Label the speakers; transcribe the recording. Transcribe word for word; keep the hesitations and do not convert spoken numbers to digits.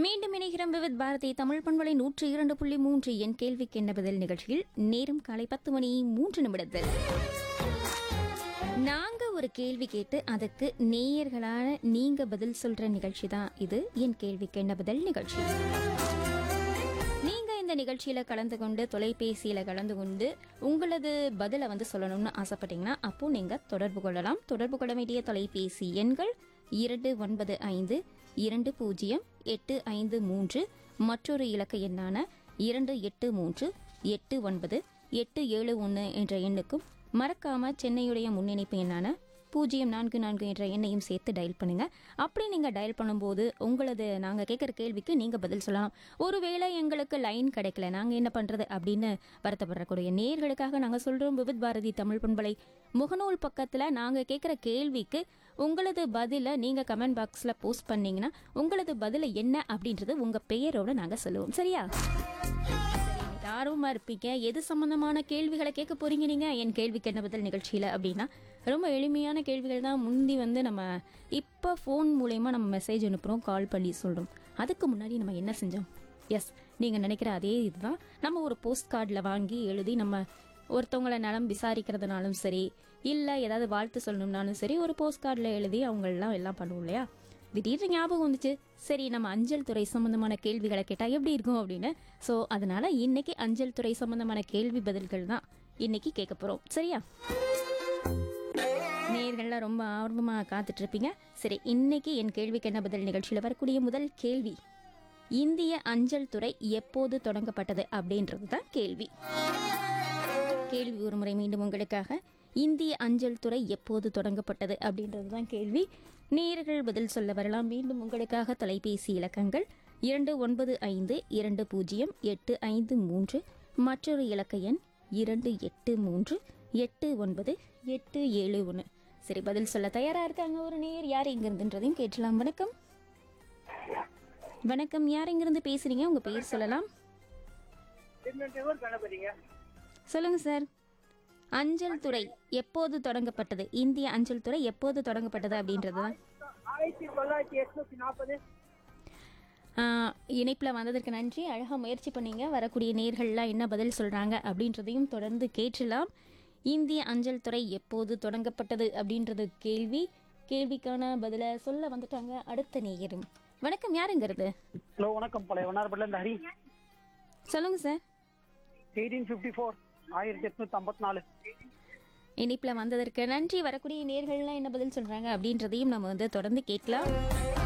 Speaker 1: மீண்டும் இணைகிறோம் விவித் பாரதி தமிழ் பண்பலை நூற்றி இரண்டு புள்ளி மூன்று என் கேள்விக்கு என்ன பதில் நிகழ்ச்சியில் நேரம் காலை பத்து மணி மூன்று நிமிடத்தில் நாங்க ஒரு கேள்வி கேட்டு அதுக்கு நேயர்களான நீங்க பதில் சொல்ற நிகழ்ச்சி தான் இது என் கேள்விக்கு என்ன பதில் நிகழ்ச்சி. நீங்க இந்த நிகழ்ச்சியில கலந்து கொண்டு தொலைபேசியில கலந்து கொண்டு உங்களது பதிலை வந்து சொல்லணும்னு ஆசைப்பட்டீங்கன்னா அப்போ நீங்க தொடர்பு கொள்ளலாம். தொடர்பு கொள்ள வேண்டிய தொலைபேசி எண்கள் இரண்டு ஒன்பது ஐந்து இரண்டு பூஜ்ஜியம் எட்டு ஐந்து மூன்று மற்றொரு இலக்க எண்ணான இரண்டு எட்டு மூன்று எட்டு ஒன்பது எட்டு ஏழு ஒன்று என்ற எண்ணுக்கும் மறக்காம சென்னையுடைய முன்னிணைப்பு எண்ணான பூஜ்ஜியம் நான்கு நான்கு என்ற எண்ணையும் சேர்த்து டயல் பண்ணுங்க. அப்படி நீங்க டயல் பண்ணும்போது உங்களது நாங்க கேட்குற கேள்விக்கு நீங்க பதில் சொல்லலாம். ஒருவேளை எங்களுக்கு லைன் கிடைக்கல நாங்க என்ன பண்றது அப்படின்னு வருத்தப்படக்கூடிய நேயர்களுக்காக நாங்க சொல்றோம், விவித் பாரதி தமிழ் பண்பலை முகநூல் பக்கத்துல நாங்க கேட்குற கேள்விக்கு உங்களது பதில நீங்க கமெண்ட் பாக்ஸ்ல போஸ்ட் பண்ணீங்கன்னா உங்களது பதில என்ன அப்படின்றது உங்க பெயரோட நாங்க சொல்லுவோம். சரியா? ஆர்வமா இருப்பீங்க, எது சம்பந்தமான கேள்விகளை கேட்க போறீங்க நீங்க என் கேள்விக்கு என்ன பதில் நிகழ்ச்சியில அப்படின்னா ரொம்ப எளிமையான கேள்விகள் தான். முந்தி வந்து நம்ம இப்போ ஃபோன் மூலயமா நம்ம மெசேஜ் அனுப்புகிறோம், கால் பண்ணி சொல்கிறோம். அதுக்கு முன்னாடி நம்ம என்ன செஞ்சோம்? எஸ், நீங்கள் நினைக்கிற அதே இதுதான். நம்ம ஒரு போஸ்ட் கார்டில் வாங்கி எழுதி நம்ம ஒருத்தவங்களை நலம் விசாரிக்கிறதுனாலும் சரி, இல்லை ஏதாவது வாழ்த்து சொல்லணும்னாலும் சரி, ஒரு போஸ்ட் கார்டில் எழுதி அவங்களெலாம் எல்லாம் பண்ணுவோம் இல்லையா? திடீர்னு ஞாபகம் வந்துச்சு, சரி நம்ம அஞ்சல் துறை சம்பந்தமான கேள்விகளை கேட்டால் எப்படி இருக்கும் அப்படின்னு. ஸோ அதனால இன்னைக்கு அஞ்சல் துறை சம்பந்தமான கேள்வி பதில்கள் தான் இன்னைக்கு கேட்க போகிறோம். சரியா? நேயர்கள்லாம் ரொம்ப ஆர்வமாக காத்துட்டு இருப்பீங்க. சரி, இன்னைக்கு என் கேள்விக்கு என்ன பதில் நிகழ்ச்சியில் வரக்கூடிய முதல் கேள்வி, இந்திய அஞ்சல் துறை எப்போது தொடங்கப்பட்டது அப்படின்றது தான் கேள்வி. கேள்வி ஒரு முறை மீண்டும் உங்களுக்காக, இந்திய அஞ்சல் துறை எப்போது தொடங்கப்பட்டது அப்படின்றது தான் கேள்வி. நேயர்கள் பதில் சொல்ல வரலாம். மீண்டும் உங்களுக்காக தொலைபேசி இலக்கங்கள் இரண்டு ஒன்பது ஐந்து இரண்டு பூஜ்ஜியம் எட்டு ஐந்து மூன்று மற்றொரு இலக்க எண் இரண்டு எட்டு மூன்று எட்டு ஒன்பது எட்டு ஏழு ஒன்று. சரி, பதில் சொல்ல தயாரா இருக்காங்க ஒரு நேயர். யார் எங்கிருந்துன்றதையும் கேட்கலாம். வணக்கம். வணக்கம், யார் எங்கிருந்து பேசுறீங்க? உங்க பேர் சொல்லலாம். சொல்லுங்க சார். அஞ்சல் துறை எப்போது தொடங்கப்பட்டது? இந்திய அஞ்சல் துறை எப்போது தொடங்கப்பட்டது அப்படின்றது தான். இணைப்புல வந்ததற்கு நன்றி, அழகா முயற்சி பண்ணீங்க. வரக்கூடிய நேர்கள்லாம் என்ன பதில் சொல்றாங்க அப்படின்றதையும் தொடர்ந்து கேட்கலாம். இந்திய அஞ்சல் துறை எப்போது தொடங்கப்பட்டது அப்படின்றது கேள்வி. கேள்விக்கான பதில சொல்ல வந்துட்டாங்க அடுத்த நேயரும். வணக்கம், யாருங்கிறது?
Speaker 2: ஹலோ, வணக்கம். பழைய வண்ணாரப்பேட்டையில இருந்து ஹரி.
Speaker 1: சொல்லுங்க சார்.
Speaker 2: ஆயிரத்தி எட்நூத்தி ஐம்பத்தி நாலு.
Speaker 1: இணைப்புல வந்ததற்கு நன்றி. வரக்கூடிய நேர்கள்லாம் என்ன பதில் சொல்றாங்க அப்படின்றதையும் நம்ம வந்து தொடர்ந்து கேட்கலாம்.